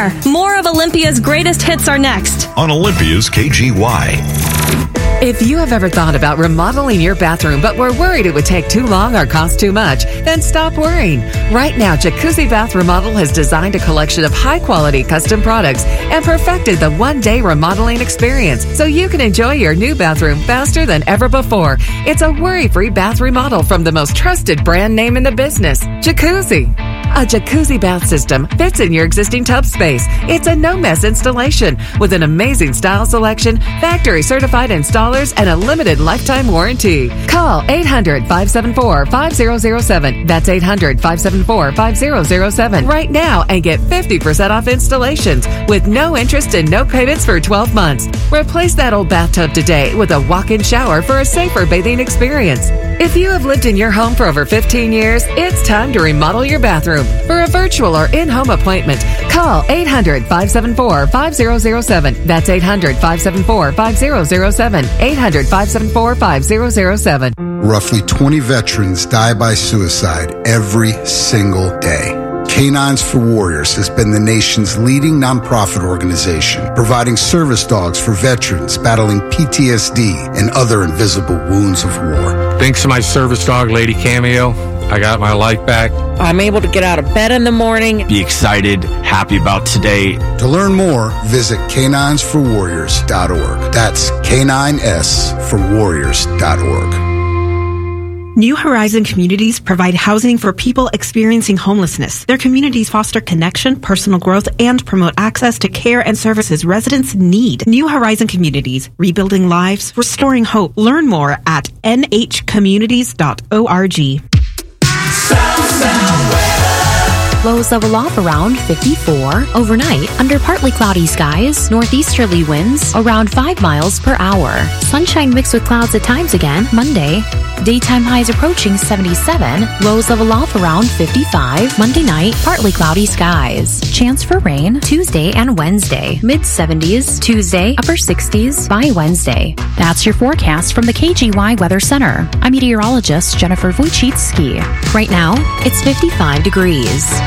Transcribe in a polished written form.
there. More of Olympia's greatest hits are next on Olympia's KGY. If you have ever thought about remodeling your bathroom but were worried it would take too long or cost too much, then stop worrying. Right now, Jacuzzi Bath Remodel has designed a collection of high-quality custom products and perfected the one-day remodeling experience so you can enjoy your new bathroom faster than ever before. It's a worry-free bath remodel from the most trusted brand name in the business, Jacuzzi. A jacuzzi bath system fits in your existing tub space. It's a no-mess installation with an amazing style selection, factory-certified installers, and a limited lifetime warranty. Call 800-574-5007. That's 800-574-5007 right now and get 50% off installations with no interest and no payments for 12 months. Replace that old bathtub today with a walk-in shower for a safer bathing experience. If you have lived in your home for over 15 years, it's time to remodel your bathroom. For a virtual or in-home appointment, call 800-574-5007. That's 800-574-5007. 800-574-5007. Roughly 20 veterans die by suicide every single day. Canines for Warriors has been the nation's leading nonprofit organization, providing service dogs for veterans battling PTSD and other invisible wounds of war. Thanks to my service dog, Lady Cameo, I got my life back. I'm able to get out of bed in the morning. Be excited, happy about today. To learn more, visit caninesforwarriors.org. That's caninesforwarriors.org. New Horizon Communities provide housing for people experiencing homelessness. Their communities foster connection, personal growth, and promote access to care and services residents need. New Horizon Communities, rebuilding lives, restoring hope. Learn more at nhcommunities.org. Lows level off around 54. Overnight, under partly cloudy skies, northeasterly winds around 5 miles per hour. Sunshine mixed with clouds at times again Monday. Daytime highs approaching 77. Lows level off around 55. Monday night, partly cloudy skies. Chance for rain Tuesday and Wednesday. Mid-70s Tuesday, upper 60s by Wednesday. That's your forecast from the KGY Weather Center. I'm meteorologist Jennifer Wojcicki. Right now, it's 55 degrees.